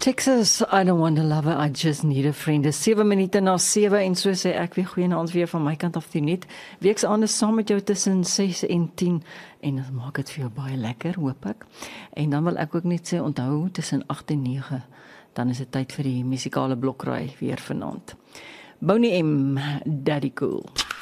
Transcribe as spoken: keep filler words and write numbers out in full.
Texas, I don't want a lover, I just need a friend. Dis sewe minute na sewe en so sê ek weer goeienaand weer van my kant af die net. Weeks aan is saam met jou tussen ses en tien en dit maak dit vir jou baie lekker, hoop ek. En dan wil ek ook net sê onthou tussen agt en nege, dan is dit tyd vir die musikale blokraai weer vanaand. Boney M, Daddy Cool.